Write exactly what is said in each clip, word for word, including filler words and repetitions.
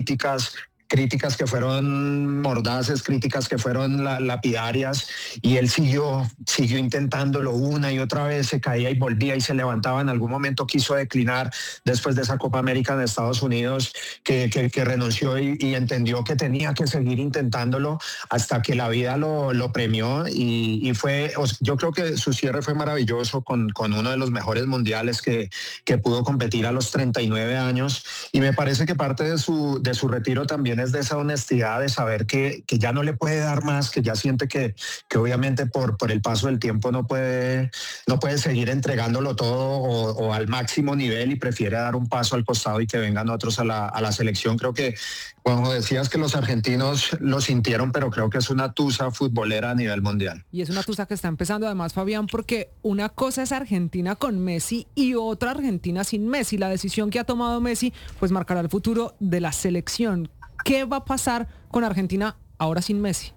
críticas, críticas que fueron mordaces, críticas que fueron la, lapidarias, y él siguió, siguió intentándolo una y otra vez, se caía y volvía y se levantaba. En algún momento quiso declinar después de esa Copa América en Estados Unidos, que, que, que renunció y, y entendió que tenía que seguir intentándolo hasta que la vida lo, lo premió, y, y fue, yo creo que su cierre fue maravilloso con, con uno de los mejores mundiales que, que pudo competir a los treinta y nueve años, y me parece que parte de su, de su retiro también es de esa honestidad de saber que, que ya no le puede dar más, que ya siente que, que obviamente por, por el paso del tiempo no puede, no puede seguir entregándolo todo o, o al máximo nivel, y prefiere dar un paso al costado y que vengan otros a la, a la selección. Creo que, cuando decías que los argentinos lo sintieron, pero creo que es una tusa futbolera a nivel mundial. Y es una tusa que está empezando además, Fabián, porque una cosa es Argentina con Messi y otra Argentina sin Messi. La decisión que ha tomado Messi pues marcará el futuro de la selección. ¿Qué va a pasar con Argentina ahora sin Messi?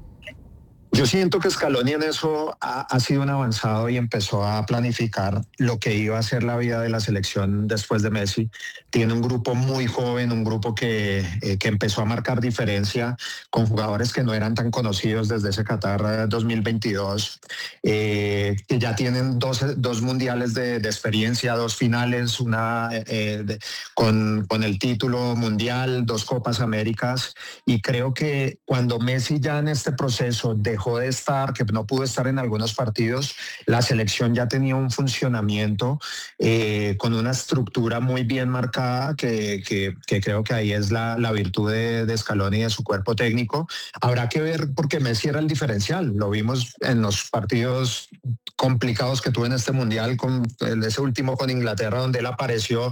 Yo siento que Scaloni en eso ha, ha sido un avanzado y empezó a planificar lo que iba a ser la vida de la selección después de Messi. Tiene un grupo muy joven, un grupo que, eh, que empezó a marcar diferencia con jugadores que no eran tan conocidos desde ese Qatar dos mil veintidós, eh, que ya tienen dos, dos mundiales de, de experiencia, dos finales, una eh, de, con, con el título mundial, dos Copas Américas, y creo que cuando Messi ya en este proceso dejó de estar, que no pudo estar en algunos partidos, la selección ya tenía un funcionamiento eh, con una estructura muy bien marcada, que, que, que creo que ahí es la, la virtud de, de Scaloni y de su cuerpo técnico. Habrá que ver, porque Messi era el diferencial, lo vimos en los partidos complicados que tuvo en este mundial, con ese último con Inglaterra, donde él apareció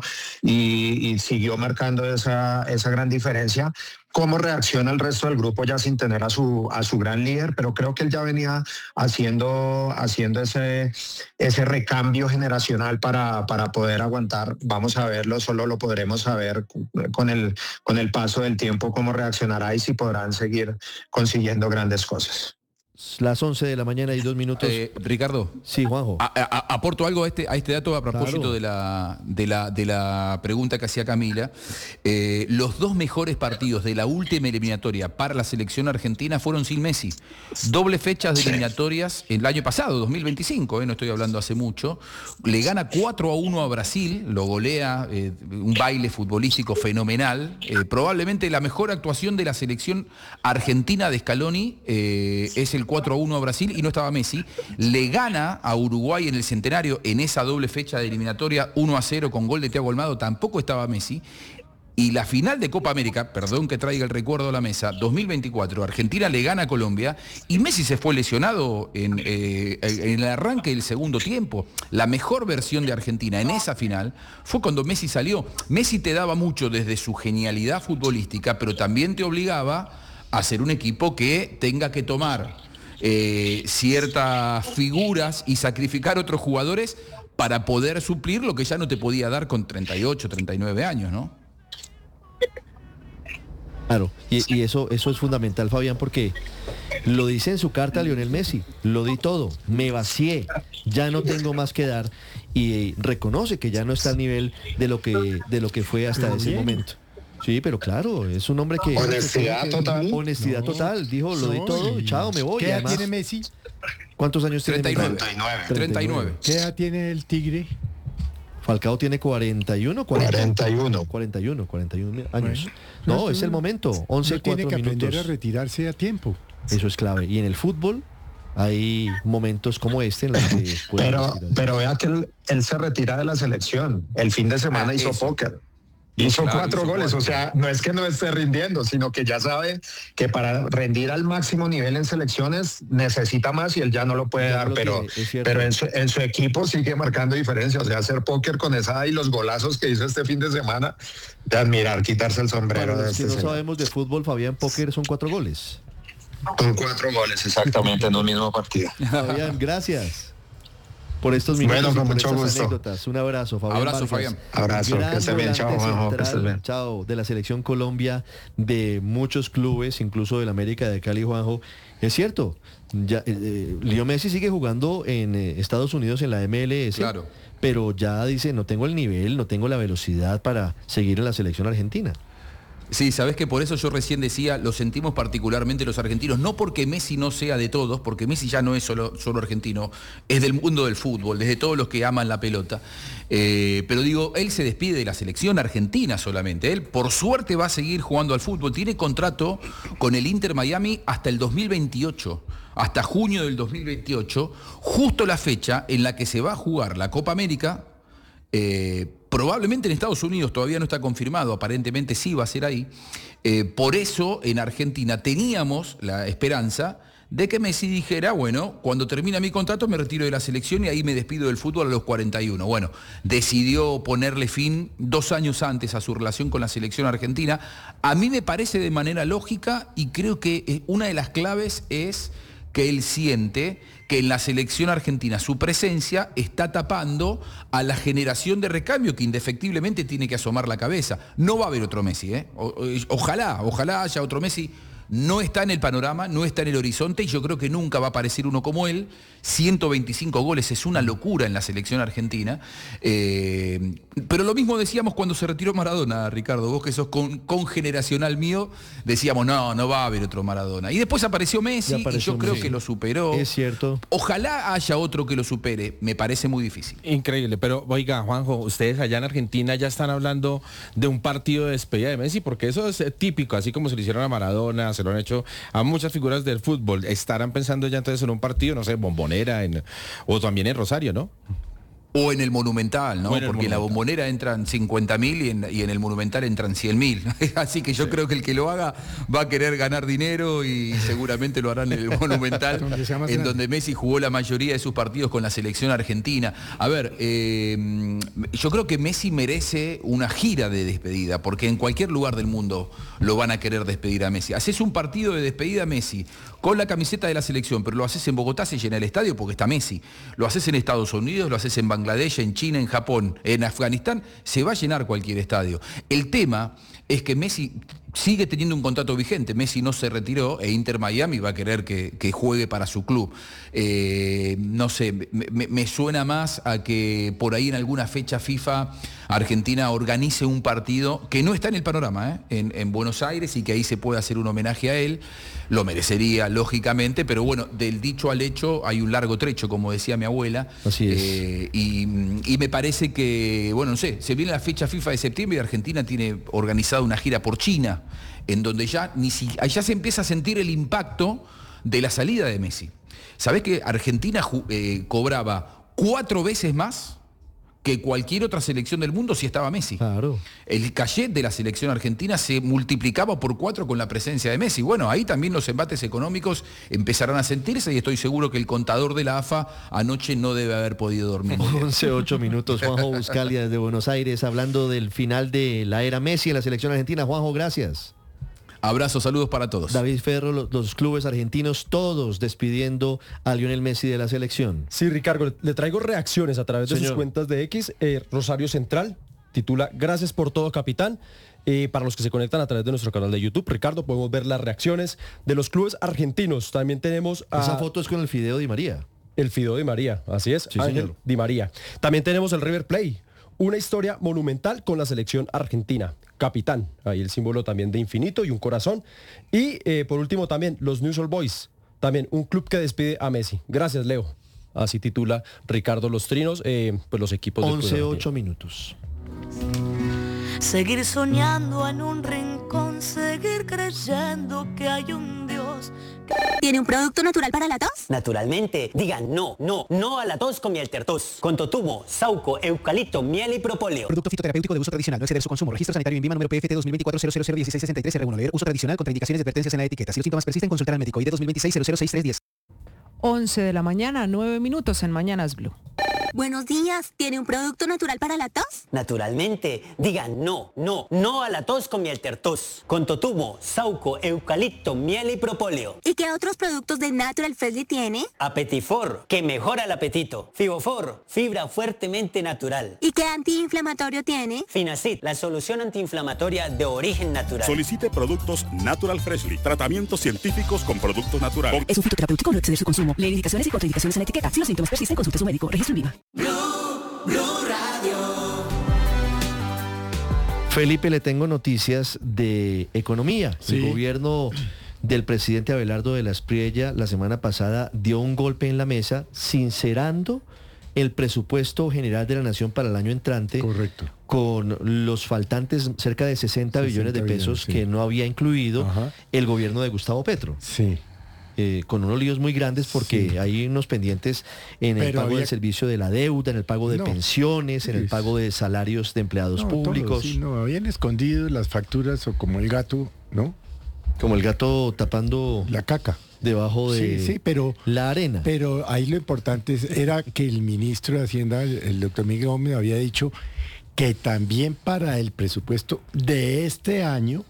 y, y siguió marcando esa, esa gran diferencia. Cómo reacciona el resto del grupo ya sin tener a su a su gran líder, pero creo que él ya venía haciendo haciendo ese ese recambio generacional para para poder aguantar. Vamos a verlo, solo lo podremos saber con el con el paso del tiempo cómo reaccionará y si podrán seguir consiguiendo grandes cosas. Las once de la mañana y dos minutos. Eh, Ricardo. Sí, Juanjo. A, a, aporto algo a este, a este dato a propósito Claro. de, la, de, la, de la pregunta que hacía Camila. Eh, los dos mejores partidos de la última eliminatoria para la selección argentina fueron sin Messi. Doble fechas de eliminatorias el año pasado, dos mil veinticinco, eh, no estoy hablando hace mucho. Le gana cuatro a uno a Brasil, lo golea, eh, un baile futbolístico fenomenal. Eh, probablemente la mejor actuación de la selección argentina de Scaloni eh, es el cuatro a uno a Brasil, y no estaba Messi. Le gana a Uruguay en el Centenario en esa doble fecha de eliminatoria uno a cero con gol de Thiago Almada, tampoco estaba Messi. Y la final de Copa América, perdón que traiga el recuerdo a la mesa, dos mil veinticuatro, Argentina le gana a Colombia y Messi se fue lesionado en, eh, en el arranque del segundo tiempo. La mejor versión de Argentina en esa final fue cuando Messi salió. Messi te daba mucho desde su genialidad futbolística, pero también te obligaba a ser un equipo que tenga que tomar Eh, ciertas figuras y sacrificar otros jugadores para poder suplir lo que ya no te podía dar con treinta y ocho, treinta y nueve años, ¿no? Claro, y, y eso, eso es fundamental, Fabián, porque lo dice en su carta a Lionel Messi: lo di todo, me vacié, ya no tengo más que dar, y reconoce que ya no está al nivel de lo que, de lo que fue hasta ese momento. Sí, pero claro, es un hombre que... Honestidad total. Honestidad No, total, dijo, lo di no, todo, y- chao, me voy. ¿Qué Y edad además, tiene Messi? ¿cuántos años tiene treinta y nueve. Messi? treinta y nueve. ¿Qué edad tiene el Tigre? Falcao tiene cuarenta y uno, cuarenta, cuarenta y uno. cuarenta y uno, cuarenta y uno años. Bueno, no, no, es el momento. once, No tiene cuatro que aprender minutos. a retirarse a tiempo. Eso es clave. Y en el fútbol hay momentos como este en los que... puede Pero, retirarse. pero vea que él, él se retira de la selección. El fin de semana Ah, hizo eso. póker. Hizo Claro, cuatro hizo goles, cuatro. o sea, no es que no esté rindiendo, sino que ya sabe que para rendir al máximo nivel en selecciones necesita más y él ya no lo puede Ya no dar, lo pero, tiene, es cierto. pero en, su, en su equipo sigue marcando diferencia, o sea, hacer póker con esa y los golazos que hizo este fin de semana, de admirar, quitarse el sombrero Para de los que este no señor. sabemos de fútbol, Fabián, póker son cuatro goles. Con cuatro goles exactamente en un mismo partido. Fabián, gracias por estos minutos Bueno, y con por mucho estas gusto. anécdotas. Un abrazo, Fabián. Abrazo, Vargas. Fabián. Abrazo, Gran que esté bien, chao, volante Juanjo, que estés central, bien. chao, de la selección Colombia, de muchos clubes, incluso del América de Cali, Juanjo. Es cierto, ya, eh, eh, Leo Messi sigue jugando en eh, Estados Unidos en la M L S, Claro. pero ya dice, no tengo el nivel, no tengo la velocidad para seguir en la selección argentina. Sí, sabés que por eso yo recién decía, lo sentimos particularmente los argentinos, no porque Messi no sea de todos, porque Messi ya no es solo, solo argentino, es del mundo del fútbol, desde todos los que aman la pelota. Eh, pero digo, él se despide de la selección argentina solamente. Él, por suerte, va a seguir jugando al fútbol. Tiene contrato con el Inter Miami hasta el dos mil veintiocho, hasta junio del dos mil veintiocho, justo la fecha en la que se va a jugar la Copa América. Eh, probablemente en Estados Unidos, todavía no está confirmado, aparentemente sí va a ser ahí. Eh, por eso en Argentina teníamos la esperanza de que Messi dijera, bueno, cuando termina mi contrato me retiro de la selección y ahí me despido del fútbol a los cuarenta y uno. Bueno, decidió ponerle fin dos años antes a su relación con la selección argentina. A mí me parece de manera lógica y creo que una de las claves es que él siente que en la selección argentina su presencia está tapando a la generación de recambio que indefectiblemente tiene que asomar la cabeza. No va a haber otro Messi, ¿eh? O, o, ojalá, ojalá haya otro Messi. No está en el panorama, no está en el horizonte y yo creo que nunca va a aparecer uno como él. ciento veinticinco goles es una locura en la selección argentina. Eh, pero lo mismo decíamos cuando se retiró Maradona, Ricardo. Vos que sos con, congeneracional mío, decíamos, no, no va a haber otro Maradona. Y después apareció Messi y, apareció y yo creo Messi. que lo superó. Es cierto. Ojalá haya otro que lo supere. Me parece muy difícil. Increíble, pero oiga, Juanjo, ustedes allá en Argentina ya están hablando de un partido de despedida de Messi, porque eso es típico, así como se lo hicieron a Maradona, se lo han hecho a muchas figuras del fútbol. Estarán pensando ya entonces en un partido, no sé, Bombonera, en, o también en Rosario, ¿no? O en el Monumental, ¿no? Bueno, porque en la Bombonera entran cincuenta mil y en, y en el Monumental entran cien mil. Así que yo sí. creo que el que lo haga va a querer ganar dinero y seguramente lo harán en el Monumental, donde en donde Messi jugó la mayoría de sus partidos con la selección argentina. A ver, eh, yo creo que Messi merece una gira de despedida, porque en cualquier lugar del mundo lo van a querer despedir a Messi. Haces un partido de despedida a Messi con la camiseta de la selección, pero lo haces en Bogotá, se llena el estadio porque está Messi. Lo haces en Estados Unidos, lo haces en Bangladesh, en China, en Japón, en Afganistán, se va a llenar cualquier estadio. El tema es que Messi sigue teniendo un contrato vigente. Messi no se retiró e Inter Miami va a querer que, que juegue para su club. Eh, no sé, me, me suena más a que por ahí en alguna fecha FIFA Argentina organice un partido que no está en el panorama, ¿eh? en, en Buenos Aires, y que ahí se pueda hacer un homenaje a él. Lo merecería, lógicamente, pero bueno, del dicho al hecho hay un largo trecho, como decía mi abuela. Así es. Eh, y, y me parece que, bueno, no sé, se viene la fecha FIFA de septiembre y Argentina tiene organizada una gira por China, en donde ya, ni si, allá se empieza a sentir el impacto de la salida de Messi. ¿Sabés que Argentina eh, cobraba cuatro veces más que cualquier otra selección del mundo si estaba Messi? Claro. El cachet de la selección argentina se multiplicaba por cuatro con la presencia de Messi. Bueno, ahí también los embates económicos empezarán a sentirse y estoy seguro que el contador de la A F A anoche no debe haber podido dormir. once, ocho minutos, Juanjo Buscalia desde Buenos Aires, hablando del final de la era Messi en la selección argentina. Juanjo, gracias. Abrazos, saludos para todos. David Ferro, los, los clubes argentinos, todos despidiendo a Lionel Messi de la selección. Sí, Ricardo, le traigo reacciones a través de Señor. sus cuentas de X. Eh, Rosario Central titula, gracias por todo, capitán. Eh, para los que se conectan a través de nuestro canal de YouTube, Ricardo, podemos ver las reacciones de los clubes argentinos. También tenemos a... Esa foto es con el Fideo Di María. El Fideo Di María, así es, Sí, Ángel señor. Di María. También tenemos el River Plate. Una historia monumental con la selección argentina. Capitán, ahí el símbolo también de infinito y un corazón. Y eh, por último también los News All Boys, también un club que despide a Messi. Gracias, Leo. Así titula Ricardo Los Trinos, eh, pues los equipos de once, ocho minutos. Seguir soñando en un rincón, seguir creyendo que hay un Dios. ¿Tiene un producto natural para la tos? Naturalmente, digan no, no, no a la tos con miel tertos. Con totumo, sauco, eucalipto, miel y propóleo. Producto fitoterapéutico de uso tradicional, no exceder su consumo. Registro sanitario en Vima número P F T dos mil veinticuatro cero cero cero dieciséis sesenta y tres R uno. Leer uso tradicional con indicaciones y advertencias en la etiqueta. Si los síntomas persisten, consultar al médico. I D dos mil veintiséis cero cero seis tres diez. once de la mañana, nueve minutos en Mañanas Blue. Buenos días, ¿tiene un producto natural para la tos? Naturalmente, digan no, no, no a la tos con miel tertos. Con totumo, sauco, eucalipto, miel y propóleo. ¿Y qué otros productos de Natural Freshly tiene? Apetifor, que mejora el apetito. Fibofor, fibra fuertemente natural. ¿Y qué antiinflamatorio tiene? Finacid, la solución antiinflamatoria de origen natural. Solicite productos Natural Freshly, tratamientos científicos con productos naturales. Es un fitoterapéutico, no exceder su consumo. Leer indicaciones y contraindicaciones en la etiqueta. Si los síntomas persisten, consulte a su médico. Registro en Vima. Blue, Blue Radio. Felipe, le tengo noticias de economía. Sí. El gobierno del presidente Abelardo de la Espriella la semana pasada dio un golpe en la mesa, sincerando el presupuesto general de la Nación para el año entrante. Correcto. Con los faltantes cerca de sesenta billones de pesos billones, sí. que no había incluido Ajá. el gobierno de Gustavo Petro. Sí. Eh, con unos líos muy grandes porque sí. hay unos pendientes en el Pero pago había... del servicio de la deuda, en el pago de no. pensiones, en el pago de salarios de empleados no, públicos. Todo, sí, no, habían escondido las facturas o como el gato, ¿no? Como el gato tapando la caca debajo de sí, sí, pero, la arena. Pero ahí lo importante era que el ministro de Hacienda, el, el doctor Miguel Gómez, había dicho que también para el presupuesto de este año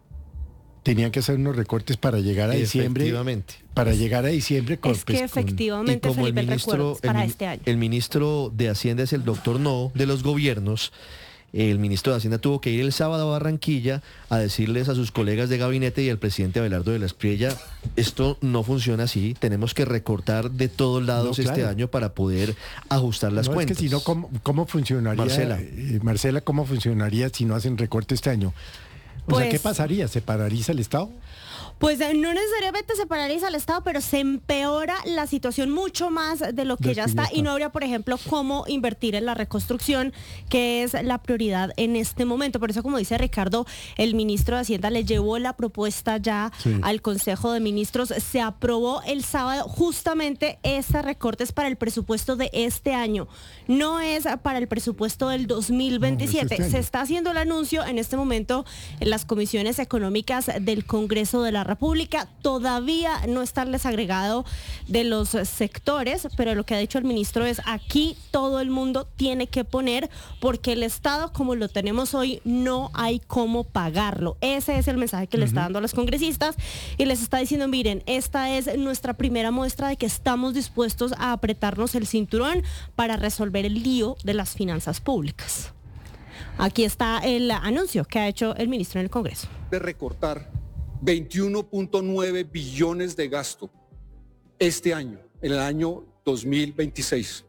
tenían que hacer unos recortes para llegar a diciembre. Efectivamente. Para llegar a diciembre con, es que pues, efectivamente, con, y como Felipe, el ministro, el para el, este año. El ministro de Hacienda es el doctor No de los gobiernos. El ministro de Hacienda tuvo que ir el sábado a Barranquilla a decirles a sus colegas de gabinete y al presidente Abelardo de la Espriella, esto no funciona así, tenemos que recortar de todos lados no, claro. este año para poder ajustar las no, cuentas. Es que si no, ¿cómo, cómo funcionaría? Marcela. Eh, Marcela, ¿cómo funcionaría si no hacen recorte este año? O pues, sea, ¿qué pasaría? ¿Se paraliza el Estado? Pues no necesariamente se paraliza el Estado, pero se empeora la situación mucho más de lo que ya está, está y no habría, por ejemplo, cómo invertir en la reconstrucción, que es la prioridad en este momento. Por eso, como dice Ricardo, el ministro de Hacienda le llevó la propuesta ya sí. al Consejo de Ministros. Se aprobó el sábado justamente este recortes para el presupuesto de este año. No es para el presupuesto del dos mil veintisiete. No, es este se está haciendo el anuncio en este momento en las comisiones económicas del Congreso de la República. Todavía no está el desagregado de los sectores, pero lo que ha dicho el ministro es aquí todo el mundo tiene que poner porque el Estado como lo tenemos hoy no hay cómo pagarlo. Ese es el mensaje que uh-huh. le está dando a los congresistas y les está diciendo, miren, esta es nuestra primera muestra de que estamos dispuestos a apretarnos el cinturón para resolver el lío de las finanzas públicas. Aquí está el anuncio que ha hecho el ministro en el Congreso. De recortar veintiuno punto nueve billones de gasto este año, en el año dos mil veintiséis.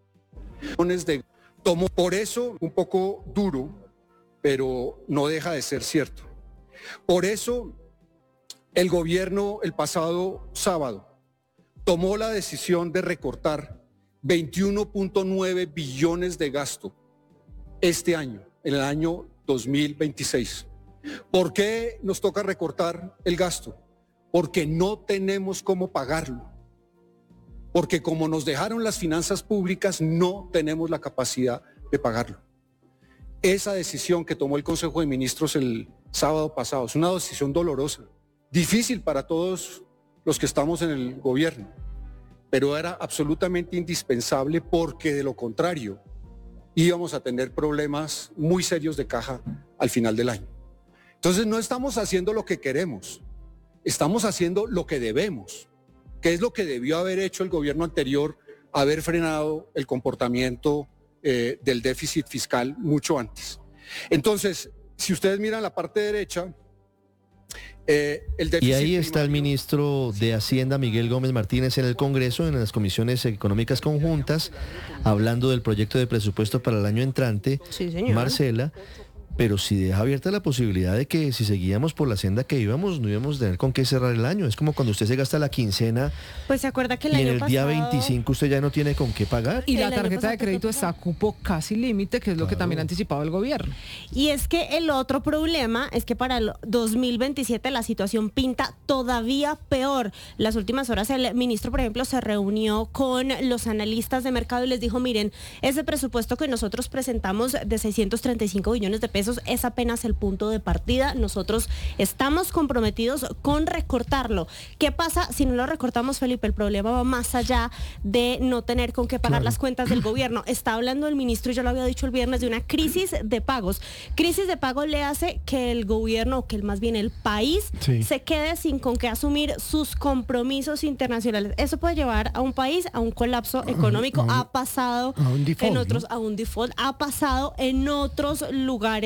De, tomo por eso un poco duro, pero no deja de ser cierto. Por eso el gobierno el pasado sábado tomó la decisión de recortar veintiuno punto nueve billones de gasto este año, en el año dos mil veintiséis. ¿Por qué nos toca recortar el gasto? Porque no tenemos cómo pagarlo. Porque como nos dejaron las finanzas públicas, no tenemos la capacidad de pagarlo. Esa decisión que tomó el Consejo de Ministros el sábado pasado es una decisión dolorosa, difícil para todos los que estamos en el gobierno, pero era absolutamente indispensable porque de lo contrario íbamos a tener problemas muy serios de caja al final del año. Entonces no estamos haciendo lo que queremos, estamos haciendo lo que debemos, que es lo que debió haber hecho el gobierno anterior, haber frenado el comportamiento eh, del déficit fiscal mucho antes. Entonces, si ustedes miran la parte derecha, eh, el déficit y ahí está primario, el ministro de Hacienda, Miguel Gómez Martínez, en el Congreso, en las comisiones económicas conjuntas, hablando del proyecto de presupuesto para el año entrante. Sí, señor. Marcela. Pero si deja abierta la posibilidad de que si seguíamos por la senda que íbamos, no íbamos a tener con qué cerrar el año. Es como cuando usted se gasta la quincena. Pues se acuerda que el y año en el pasado... día veinticinco usted ya no tiene con qué pagar. Y la tarjeta de crédito está a cupo casi límite, que es lo claro. que también ha anticipado el gobierno. Y es que el otro problema es que para el dos mil veintisiete la situación pinta todavía peor. Las últimas horas el ministro, por ejemplo, se reunió con los analistas de mercado y les dijo, miren, ese presupuesto que nosotros presentamos de seiscientos treinta y cinco billones de pesos es apenas el punto de partida. Nosotros estamos comprometidos con recortarlo. ¿Qué pasa si no lo recortamos, Felipe? El problema va más allá de no tener con qué pagar claro. las cuentas del gobierno. Está hablando el ministro, y yo lo había dicho el viernes, de una crisis de pagos. Crisis de pagos le hace que el gobierno, o que más bien el país, sí. se quede sin con qué asumir sus compromisos internacionales. Eso puede llevar a un país a un colapso económico. A un, ha pasado a un default, en otros, ¿no? a un default. Ha pasado en otros lugares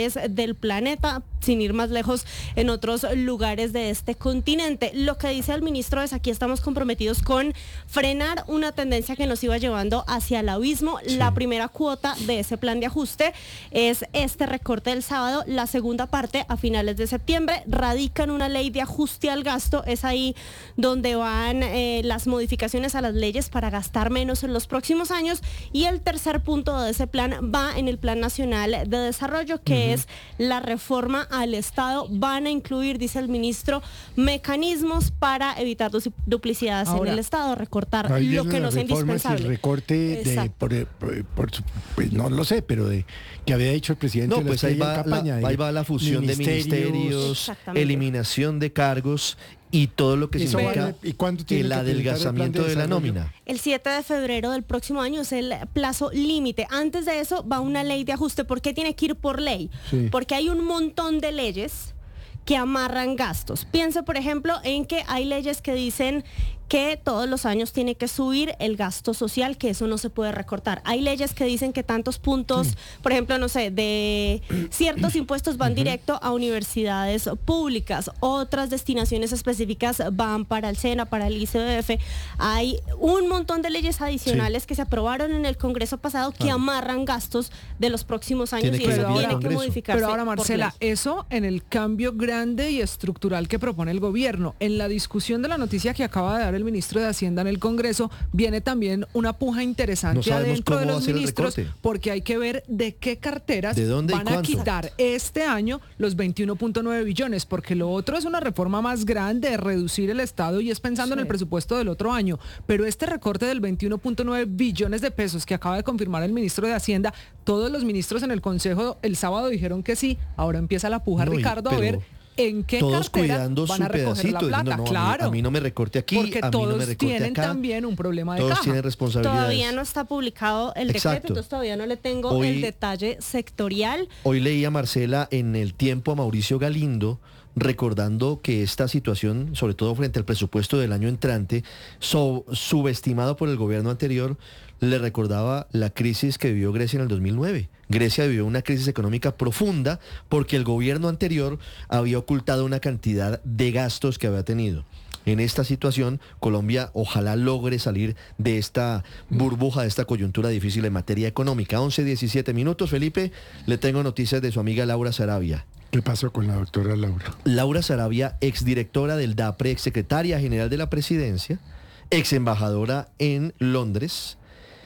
lugares del planeta, sin ir más lejos, en otros lugares de este continente. Lo que dice el ministro es: aquí estamos comprometidos con frenar una tendencia que nos iba llevando hacia el abismo. Sí. La primera cuota de ese plan de ajuste es este recorte del sábado. La segunda parte, a finales de septiembre, radican una ley de ajuste al gasto. Es ahí donde van eh, las modificaciones a las leyes para gastar menos en los próximos años. Y el tercer punto de ese plan va en el Plan Nacional de Desarrollo, que uh-huh. es la reforma al Estado. Van a incluir, dice el ministro, mecanismos para evitar duplicidades Ahora, en el Estado, recortar lo que no sea indispensable. El recorte de, por, por, por, pues no lo sé, pero de que había dicho el presidente. No, pues ahí va, campaña, la, ahí va la fusión ministerios, de ministerios, eliminación de cargos y todo lo que significa vale, ¿y el adelgazamiento el de, de la nómina. El siete de febrero del próximo año es el plazo límite. Antes de eso va una ley de ajuste. ¿Por qué tiene que ir por ley? Sí. Porque hay un montón de leyes que amarran gastos. Pienso, por ejemplo, en que hay leyes que dicen que todos los años tiene que subir el gasto social, que eso no se puede recortar. Hay leyes que dicen que tantos puntos, sí. por ejemplo, no sé, de ciertos impuestos van uh-huh. directo a universidades públicas, otras destinaciones específicas van para el SENA, para el I C B F. Hay un montón de leyes adicionales sí. que se aprobaron en el Congreso pasado que ah. amarran gastos de los próximos años tiene y eso tiene ahora, que modificarse. Pero ahora, Marcela, eso en el cambio grande y estructural que propone el gobierno. En la discusión de la noticia que acaba de dar el ministro de Hacienda en el Congreso, viene también una puja interesante no adentro de los ministros, porque hay que ver de qué carteras ¿De dónde van a quitar este año los veintiuno punto nueve billones, porque lo otro es una reforma más grande de reducir el Estado y es pensando sí. en el presupuesto del otro año, pero este recorte del veintiuno punto nueve billones de pesos que acaba de confirmar el ministro de Hacienda, todos los ministros en el Consejo el sábado dijeron que sí, ahora empieza la puja, no, Ricardo, y, a ver ¿en qué todos cuidando van su a recoger pedacito, la plata? No, no, claro. A mí, a mí no me recorte aquí, porque a mí todos no me recorte tienen acá. también un problema de todos caja. Tienen responsabilidades. Todavía no está publicado el Exacto. decreto, entonces todavía no le tengo hoy, el detalle sectorial. Hoy leía, Marcela, en El Tiempo a Mauricio Galindo, recordando que esta situación, sobre todo frente al presupuesto del año entrante, so, subestimado por el gobierno anterior, le recordaba la crisis que vivió Grecia en el dos mil nueve. Grecia vivió una crisis económica profunda porque el gobierno anterior había ocultado una cantidad de gastos que había tenido. En esta situación, Colombia ojalá logre salir de esta burbuja, de esta coyuntura difícil en materia económica. once, diecisiete minutos, Felipe, le tengo noticias de su amiga Laura Sarabia. ¿Qué pasó con la doctora Laura? Laura Sarabia, exdirectora del DAPRE, exsecretaria general de la Presidencia, exembajadora en Londres,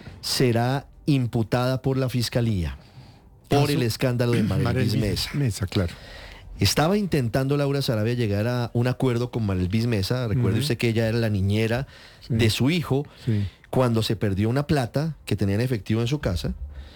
será imputada por la Fiscalía por el escándalo de Marelvis Mesa. Mesa, claro. Estaba intentando Laura Sarabia llegar a un acuerdo con Marelvis Mesa. Recuerde uh-huh. usted que ella era la niñera sí. de su hijo sí. cuando se perdió una plata que tenía en efectivo en su casa.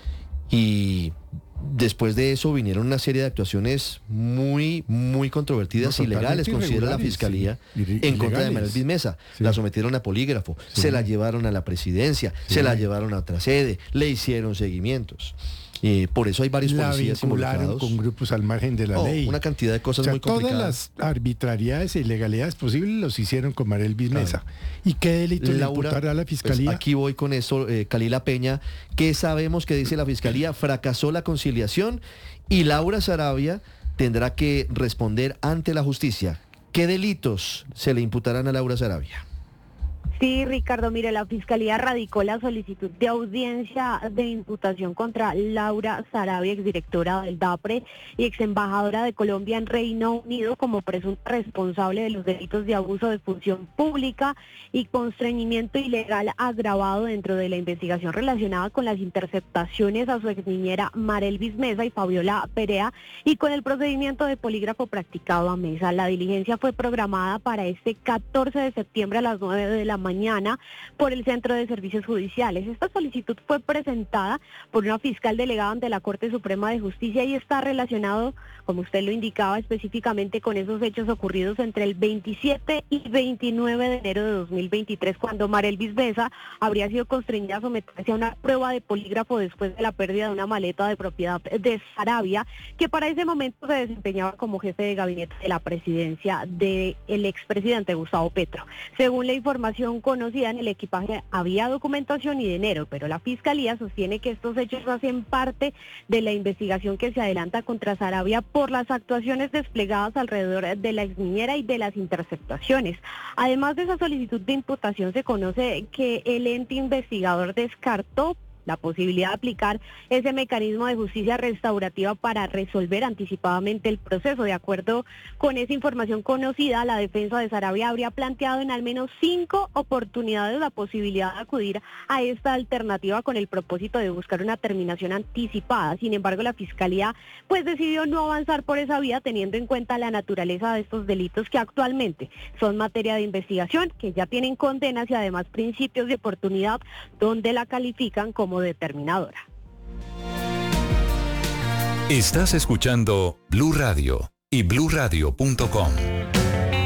Y después de eso vinieron una serie de actuaciones muy, muy controvertidas, no, ilegales, considera la Fiscalía, sí. en contra de Marelvis Mesa. Sí. La sometieron a polígrafo, sí. se la llevaron a la presidencia, sí. se la llevaron a otra sede, le hicieron seguimientos. Eh, por eso hay varios la policías involucrados con grupos al margen de la oh, ley. Una cantidad de cosas o sea, muy complicadas. Todas las arbitrariedades e ilegalidades posibles los hicieron con Marelvis claro. Mesa. ¿Y qué delito le imputará a la Fiscalía? Pues aquí voy con eso, eh, Kalila Peña. ¿Qué sabemos que dice la Fiscalía? Fracasó la conciliación y Laura Sarabia tendrá que responder ante la justicia. ¿Qué delitos se le imputarán a Laura Sarabia? Sí, Ricardo, mire, la Fiscalía radicó la solicitud de audiencia de imputación contra Laura Sarabia, exdirectora del DAPRE y exembajadora de Colombia en Reino Unido, como presunta responsable de los delitos de abuso de función pública y constreñimiento ilegal agravado dentro de la investigación relacionada con las interceptaciones a su exniñera Marelvis Mesa y Fabiola Perea y con el procedimiento de polígrafo practicado a Mesa. La diligencia fue programada para este catorce de septiembre a las nueve de la mañana por el Centro de Servicios Judiciales. Esta solicitud fue presentada por una fiscal delegada ante la Corte Suprema de Justicia y está relacionado, como usted lo indicaba, específicamente con esos hechos ocurridos entre el veintisiete y veintinueve de enero de dos mil veintitrés, cuando Marelvis Mesa habría sido constreñida a someterse a una prueba de polígrafo después de la pérdida de una maleta de propiedad de Sarabia, que para ese momento se desempeñaba como jefe de gabinete de la presidencia del expresidente Gustavo Petro. Según la información información conocida, en el equipaje había documentación y dinero, pero la Fiscalía sostiene que estos hechos hacen parte de la investigación que se adelanta contra Sarabia por las actuaciones desplegadas alrededor de la exniñera y de las interceptaciones. Además de esa solicitud de imputación, se conoce que el ente investigador descartó la posibilidad de aplicar ese mecanismo de justicia restaurativa para resolver anticipadamente el proceso. De acuerdo con esa información conocida, la defensa de Sarabia habría planteado en al menos cinco oportunidades la posibilidad de acudir a esta alternativa con el propósito de buscar una terminación anticipada. Sin embargo, la Fiscalía pues decidió no avanzar por esa vía, teniendo en cuenta la naturaleza de estos delitos que actualmente son materia de investigación, que ya tienen condenas y además principios de oportunidad donde la califican como determinadora. Estás escuchando Blue Radio y blue radio punto com.